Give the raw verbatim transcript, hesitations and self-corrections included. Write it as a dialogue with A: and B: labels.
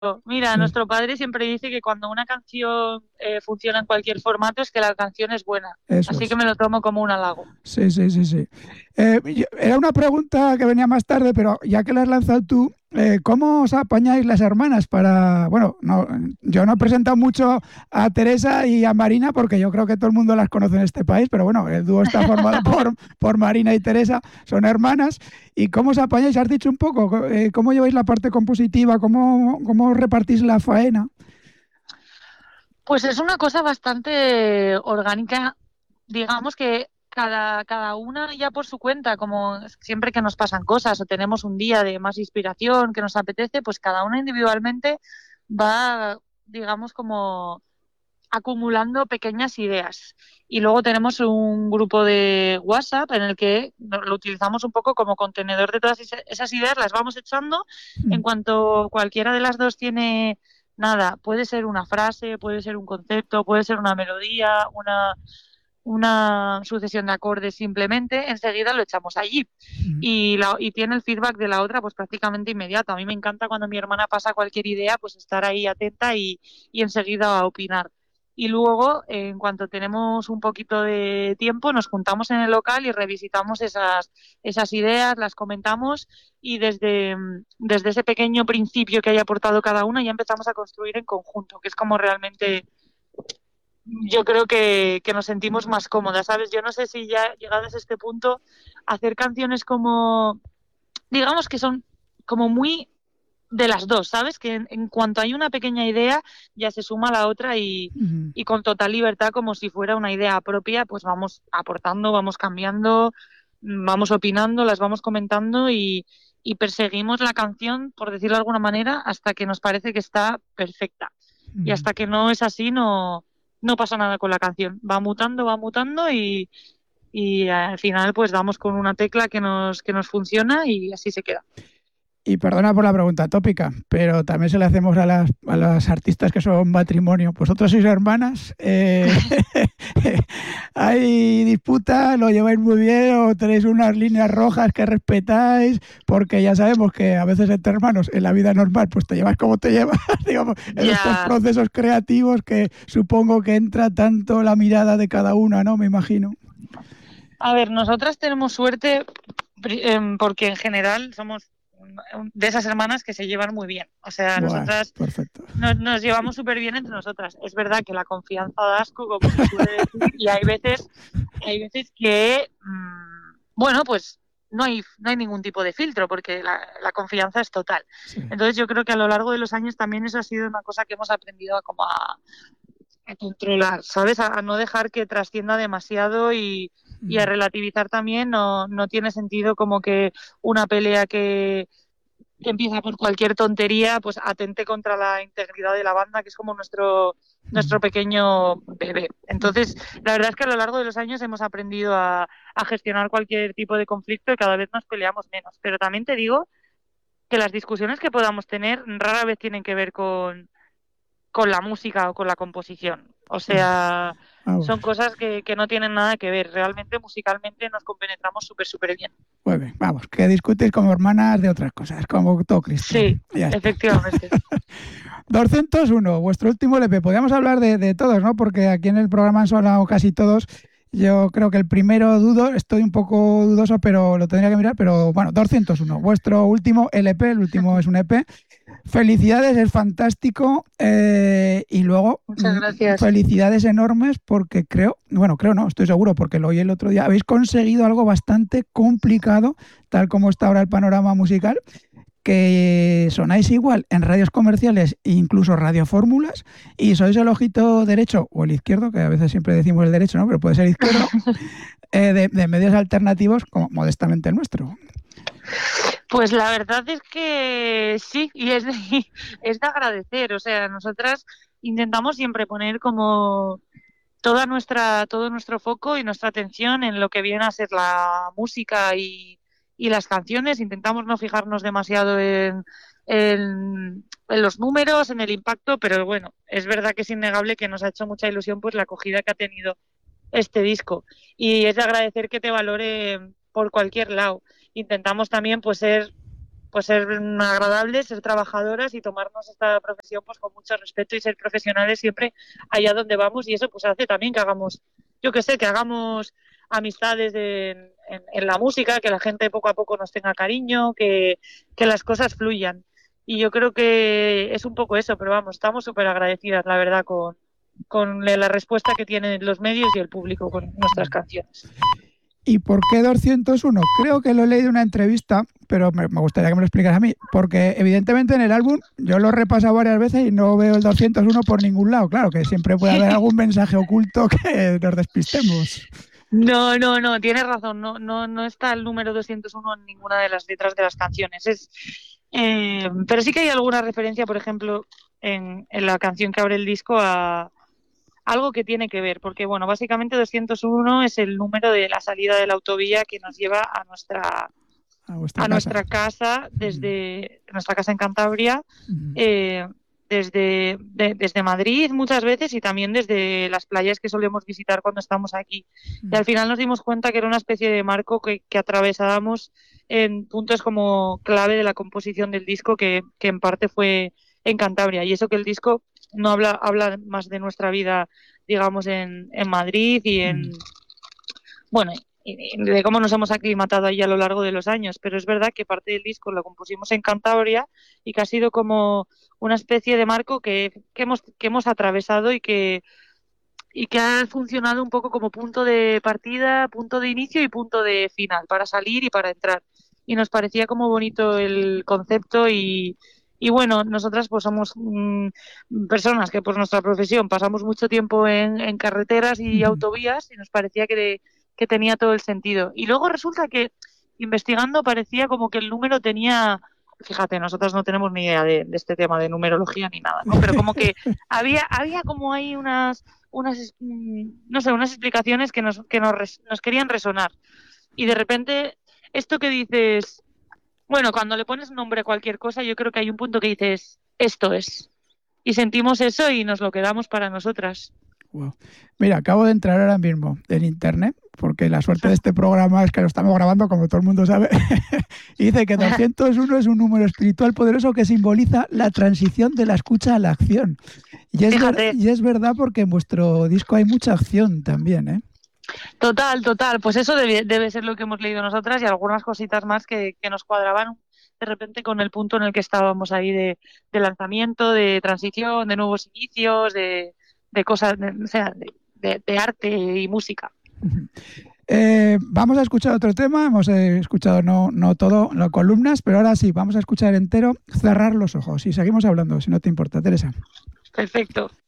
A: Mira,
B: Sí,
A: nuestro padre siempre dice que cuando una canción eh, funciona en cualquier formato es que la canción es buena.
B: eso
A: Así que
B: es.
A: me lo tomo como un halago.
B: Sí, sí, sí, sí. Eh, yo- era una pregunta que venía más tarde, pero ya que la has lanzado tú, eh, ¿cómo os apañáis las hermanas para... Bueno, no, yo no he presentado mucho a Teresa y a Marina porque yo creo que todo el mundo las conoce en este país, pero bueno, el dúo está formado por, por Marina y Teresa, son hermanas. ¿Y cómo os apañáis? ¿Has dicho un poco? Eh, ¿Cómo lleváis la parte compositiva? ¿Cómo, cómo repartís la faena?
A: Pues es una cosa bastante orgánica, digamos que cada, cada una ya por su cuenta, como siempre que nos pasan cosas o tenemos un día de más inspiración que nos apetece, pues cada una individualmente va, digamos, como acumulando pequeñas ideas. Y luego tenemos un grupo de WhatsApp en el que lo utilizamos un poco como contenedor de todas esas ideas, las vamos echando. En
B: Mm,
A: cuanto cualquiera de las dos tiene nada, puede ser una frase, puede ser un concepto, puede ser una melodía, una, una sucesión de acordes simplemente, enseguida lo echamos allí.
B: mm.
A: Y, la, y tiene el feedback de la otra pues prácticamente inmediato. A mí me encanta cuando mi hermana pasa cualquier idea, pues estar ahí atenta y, y enseguida a opinar. Y luego, eh, en cuanto tenemos un poquito de tiempo, nos juntamos en el local y revisitamos esas, esas ideas, las comentamos y desde, desde ese pequeño principio que haya aportado cada una ya empezamos a construir en conjunto, que es como realmente yo creo que, que nos sentimos más cómodas, ¿sabes? Yo no sé si ya llegadas a este punto, hacer canciones como, digamos que son como muy de las dos, ¿sabes? Que en, en cuanto hay una pequeña idea, ya se suma la otra y,
B: Mm.
A: y con total libertad, como si fuera una idea propia, pues vamos aportando, vamos cambiando, vamos opinando, las vamos comentando y, y perseguimos la canción, por decirlo de alguna manera, hasta que nos parece que está perfecta. Y
B: Mm.
A: hasta que no es así, no, no pasa nada con la canción. Va mutando, va mutando y, y al final pues damos con una tecla que nos, que nos funciona y así se queda.
B: Y perdona por la pregunta tópica, pero también se le hacemos a las, a las artistas que son matrimonio. ¿Vosotras sois hermanas? Eh, ¿Hay disputa? ¿Lo lleváis muy bien? ¿O tenéis unas líneas rojas que respetáis? Porque ya sabemos que a veces entre hermanos, en la vida normal, pues te llevas como te llevas, digamos, en estos
A: Ya,
B: procesos creativos que supongo que entra tanto la mirada de cada una, ¿no? Me imagino.
A: a ver, nosotras tenemos suerte pri- em, porque en general somos de esas hermanas que se llevan muy bien. O sea,
B: Bueno,
A: nosotras
B: perfecto.
A: nos, nos llevamos súper bien entre nosotras. Es verdad que la confianza da asco, como se suele decir, y hay veces, hay veces que, mmm, bueno, pues no hay, no hay ningún tipo de filtro porque la, la confianza es total.
B: Sí.
A: Entonces yo creo que a lo largo de los años también eso ha sido una cosa que hemos aprendido a, como a, a controlar, ¿sabes? A, a no dejar que trascienda demasiado y, y a
B: Mm.
A: relativizar también. No, no tiene sentido como que una pelea que, que empieza por cualquier tontería, pues atente contra la integridad de la banda, que es como nuestro, nuestro
B: Mm.
A: pequeño bebé.
B: Mm.
A: Entonces, la verdad es que a lo largo de los años hemos aprendido a, a gestionar cualquier tipo de conflicto y cada vez nos peleamos menos. Pero también te digo que las discusiones que podamos tener rara vez tienen que ver con, con la música o con la composición. O
B: Ah,
A: sea,
B: vamos.
A: son cosas que, que no tienen nada que ver. Realmente, musicalmente nos compenetramos súper, súper bien.
B: Muy bien, vamos, que discutís como hermanas de otras cosas, como todo Cristo.
A: Sí,
B: Ya está.
A: efectivamente.
B: doscientos uno, vuestro último L P. Podríamos hablar de, de todos, ¿no? Porque aquí en el programa han sonado casi todos. Yo creo que el primero dudo, estoy un poco dudoso, pero lo tendría que mirar. Pero bueno, doscientos uno, vuestro último L P, el último es un E P. Felicidades, es fantástico. Eh, y luego,
A: Muchas
B: mm,
A: gracias.
B: felicidades enormes porque creo, bueno, creo no, estoy seguro porque lo oí el otro día, habéis conseguido algo bastante complicado, tal como está ahora el panorama musical, que sonáis igual en radios comerciales e incluso radiofórmulas y sois el ojito derecho o el izquierdo, que a veces siempre decimos el derecho, ¿no? Pero puede ser izquierdo, eh, de, de medios alternativos como modestamente el nuestro.
A: Pues la verdad es que sí, y es de, es de agradecer. O sea, nosotras intentamos siempre poner como toda nuestra, todo nuestro foco y nuestra atención en lo que viene a ser la música y, y las canciones. Intentamos no fijarnos demasiado en, en, en los números, en el impacto, pero bueno, es verdad que es innegable que nos ha hecho mucha ilusión pues la acogida que ha tenido este disco. Y es de agradecer que te valore por cualquier lado. Intentamos también pues ser pues ser agradables, ser trabajadoras y tomarnos esta profesión pues con mucho respeto y ser profesionales siempre allá donde vamos, y eso pues hace también que hagamos, yo que sé, que hagamos amistades de, en, en la música, que la gente poco a poco nos tenga cariño, que, que las cosas fluyan. Y yo creo que es un poco eso, pero vamos, estamos súper agradecidas, la verdad, con, con la respuesta que tienen los medios y el público con nuestras canciones.
B: ¿Y por qué doscientos uno? Creo que lo he leído en una entrevista, pero me, me gustaría que me lo explicaras a mí, porque evidentemente en el álbum yo lo he repasado varias veces y no veo el doscientos uno por ningún lado. Claro, que siempre puede haber algún mensaje oculto que nos despistemos.
A: No, no, no, tienes razón, no, no, no está el número doscientos uno en ninguna de las letras de las canciones. Es, eh, pero sí que hay alguna referencia, por ejemplo, en, en la canción que abre el disco a algo que tiene que ver, porque bueno, básicamente doscientos uno es el número de la salida de la autovía que nos lleva a nuestra
B: a,
A: a
B: casa.
A: nuestra casa desde mm. nuestra casa en Cantabria,
B: mm.
A: eh, desde, de, desde Madrid muchas veces y también desde las playas que solemos visitar cuando estamos aquí. Mm. Y al final nos dimos cuenta que era una especie de marco que, que atravesábamos en puntos como clave de la composición del disco, que, que en parte fue en Cantabria, y eso que el disco no habla, habla más de nuestra vida, digamos, en, en Madrid y en, mm. bueno, y de cómo nos hemos aclimatado ahí a lo largo de los años, pero es verdad que parte del disco lo compusimos en Cantabria y que ha sido como una especie de marco que, que, hemos, que hemos atravesado y que, y que ha funcionado un poco como punto de partida, punto de inicio y punto de final, para salir y para entrar. Y nos parecía como bonito el concepto y, y bueno, nosotras pues somos mmm, personas que por nuestra profesión pasamos mucho tiempo en, en carreteras y uh-huh. autovías, y nos parecía que, de, que tenía todo el sentido. Y luego resulta que investigando parecía como que el número tenía, fíjate, nosotras no tenemos ni idea de, de este tema de numerología ni nada, ¿no? Pero como que había, había como ahí unas, unas, no sé, unas explicaciones que nos, que nos, res, nos querían resonar. Y de repente, esto que dices, bueno, cuando le pones nombre a cualquier cosa, yo creo que hay un punto que dices, esto es. Y sentimos eso y nos lo quedamos para nosotras.
B: Wow. Mira, acabo de entrar ahora mismo en internet, porque la suerte de este programa es que lo estamos grabando, como todo el mundo sabe, y dice que doscientos uno es un número espiritual poderoso que simboliza la transición de la escucha a la acción. Y es, ver, y es verdad, porque en vuestro disco hay mucha acción también, ¿eh?
A: Total, total. Pues eso debe, debe ser lo que hemos leído nosotras y algunas cositas más que, que nos cuadraban de repente con el punto en el que estábamos ahí de, de lanzamiento, de transición, de nuevos inicios, de, de cosas, de, o sea, de, de, de arte y música.
B: Eh, vamos a escuchar otro tema. Hemos eh, escuchado no, no todo, no columnas, pero ahora sí, vamos a escuchar entero Cerrar los ojos y seguimos hablando, si no te importa, Teresa.
A: Perfecto.